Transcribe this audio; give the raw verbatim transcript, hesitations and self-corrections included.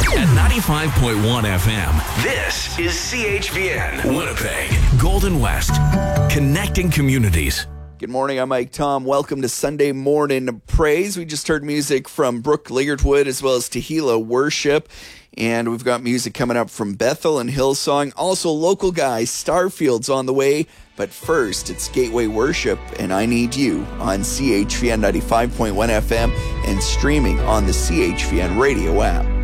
At ninety-five point one F M, this is C H V N, Winnipeg, Golden West, connecting communities. Good morning, I'm Mike Tom. Welcome to Sunday Morning Praise. We just heard music from Brooke Ligertwood as well as Tehillah Worship. And we've got music coming up from Bethel and Hillsong. Also, local guys, Starfield's on the way. But first, it's Gateway Worship and I Need You on C H V N ninety-five point one F M and streaming on the C H V N radio app.